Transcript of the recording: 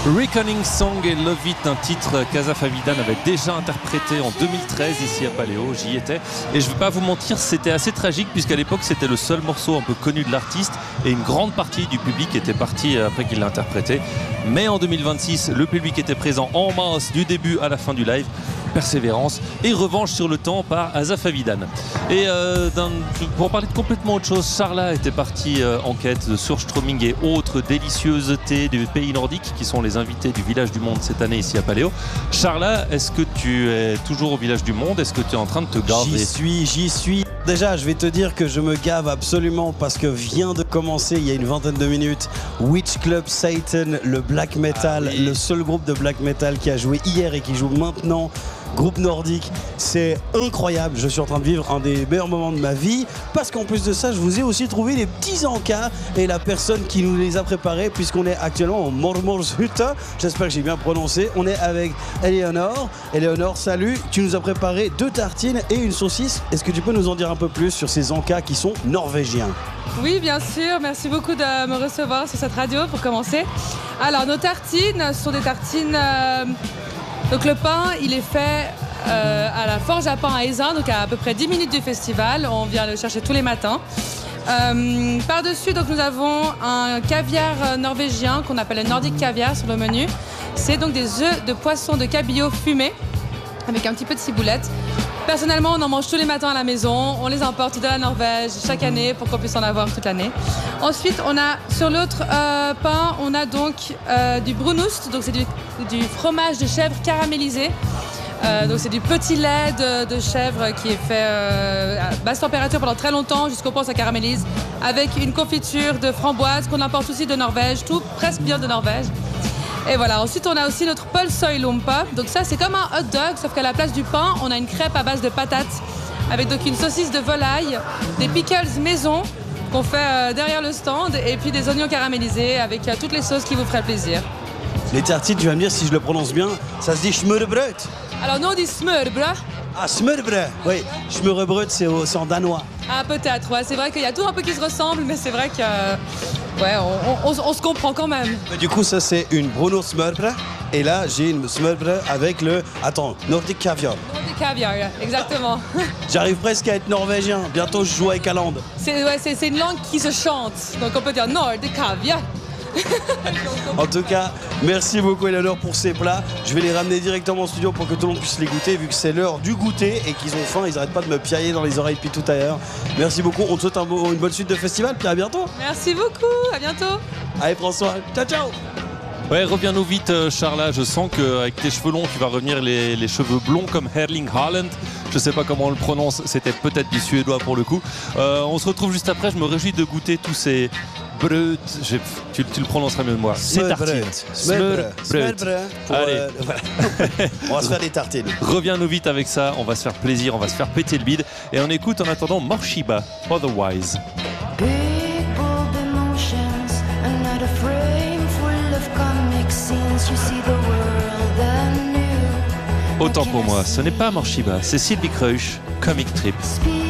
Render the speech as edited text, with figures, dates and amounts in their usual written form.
Reckoning Song et Love It, un titre qu'Asaf Avidan avait déjà interprété en 2013 ici à Paléo, j'y étais. Et je ne vais pas vous mentir, c'était assez tragique puisqu'à l'époque c'était le seul morceau un peu connu de l'artiste et une grande partie du public était partie après qu'il l'a interprété. Mais en 2026, le public était présent en masse du début à la fin du live. Persévérance et revanche sur le temps par Asaf Avidan. Et pour parler de complètement autre chose, Charla était parti en quête de surströmming et autres délicieusetés des pays nordiques qui sont les invités du Village du Monde cette année ici à Paléo. Charla, est-ce que tu es toujours au Village du Monde? Est-ce que tu es en train de te gaver? J'y suis. Déjà, je vais te dire que je me gave absolument parce que vient de commencer il y a une vingtaine de minutes Witch Club Satan, le black metal, le seul groupe de black metal qui a joué hier et qui joue maintenant. Groupe nordique, c'est incroyable. Je suis en train de vivre un des meilleurs moments de ma vie parce qu'en plus de ça, je vous ai aussi trouvé les petits encas et la personne qui nous les a préparés puisqu'on est actuellement au Mormorshütte. J'espère que j'ai bien prononcé. On est avec Eleonore. Eleonore, salut. Tu nous as préparé 2 tartines et une saucisse. Est-ce que tu peux nous en dire un peu plus sur ces encas qui sont norvégiens? Oui, bien sûr. Merci beaucoup de me recevoir sur cette radio pour commencer. Alors, nos tartines sont des tartines... Donc le pain, il est fait à la forge à pain à Aisin, donc à peu près 10 minutes du festival. On vient le chercher tous les matins. Par-dessus, donc, nous avons un caviar norvégien qu'on appelle le Nordic Caviar sur le menu. C'est donc des œufs de poisson de cabillaud fumés avec un petit peu de ciboulette. Personnellement, on en mange tous les matins à la maison. On les importe de la Norvège chaque année pour qu'on puisse en avoir toute l'année. Ensuite, on a sur l'autre pain, on a donc du brunost, donc c'est du fromage de chèvre caramélisé. Donc c'est du petit lait de chèvre qui est fait à basse température pendant très longtemps jusqu'au point où ça caramélise, avec une confiture de framboise qu'on importe aussi de Norvège, tout presque bien de Norvège. Et voilà, ensuite on a aussi notre pølseøylompe. Donc ça c'est comme un hot dog, sauf qu'à la place du pain, on a une crêpe à base de patates avec donc une saucisse de volaille, des pickles maison qu'on fait derrière le stand et puis des oignons caramélisés avec toutes les sauces qui vous feraient plaisir. Les tartines, tu vas me dire si je le prononce bien, ça se dit smørrebrød. Alors nous on dit smørbrød. Ah, smørrebrød, oui. Smørrebrød, c'est en danois. Ah peut-être, ouais. C'est vrai qu'il y a tout un peu qui se ressemble, mais c'est vrai que ouais, on se comprend quand même. Mais du coup, ça c'est une brunosmørbrød. Et là, j'ai une smørrebrød avec le... Attends, Nordic Caviar. Nordic Caviar, exactement. J'arrive presque à être norvégien. Bientôt, je joue avec Aland. C'est une langue qui se chante. Donc on peut dire Nordic Caviar. En tout cas, merci beaucoup Eleonore pour ces plats. Je vais les ramener directement au studio pour que tout le monde puisse les goûter, vu que c'est l'heure du goûter et qu'ils ont faim. Ils n'arrêtent pas de me piailler dans les oreilles depuis tout à l'heure. Merci beaucoup. On te souhaite une bonne suite de festival. Puis à bientôt. Merci beaucoup. À bientôt. Allez, François. Ciao, ciao. Ouais, reviens-nous vite, Charla. Je sens qu'avec tes cheveux longs, tu vas revenir les cheveux blonds comme Erling Haaland. Je sais pas comment on le prononce. C'était peut-être du suédois pour le coup. On se retrouve juste après. Je me réjouis de goûter tous ces brød. Tu le prononceras mieux que moi. C'est tartines. Smørrebrød. Allez. On va se faire des tartines. Reviens-nous vite avec ça. On va se faire plaisir. On va se faire péter le bide. Et on écoute en attendant Morshiba, Otherwise. Big bold emotions, another frame full of comic scenes. You see the world anew. Autant pour moi, ce n'est pas Morshiba, c'est Sylvie Kreusch, Comic Trip.